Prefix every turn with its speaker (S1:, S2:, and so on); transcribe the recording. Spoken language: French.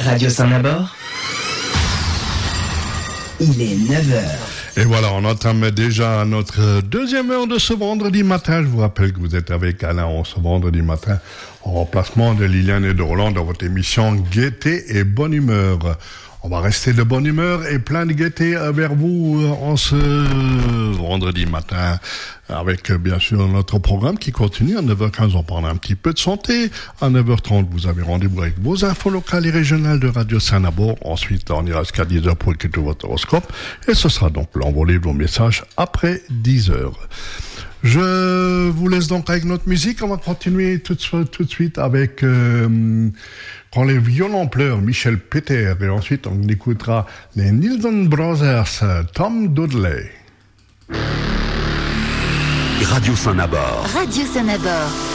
S1: Radio Saint-Nabord. Il est 9h.
S2: Et voilà, on entame déjà notre deuxième heure de ce vendredi matin. Je vous rappelle que vous êtes avec Alain ce vendredi matin en remplacement de Liliane et de Roland dans votre émission Gaieté et Bonne Humeur. On va rester de bonne humeur et plein de gaieté vers vous en ce vendredi matin avec bien sûr notre programme qui continue. À 9h15, on parle un petit peu de santé. À 9h30, vous avez rendez-vous avec vos infos locales et régionales de Radio Saint-Nabord. Ensuite, on ira jusqu'à 10h pour écouter votre horoscope. Et ce sera donc l'envolée de vos messages après 10h. Je vous laisse donc avec notre musique. On va continuer tout de suite avec Quand les violons pleurent, Michel Peter. Et ensuite, on écoutera les Nilsson Brothers, Tom Dudley.
S3: Radio Saint-Nabord.
S4: Radio Saint-Nabord.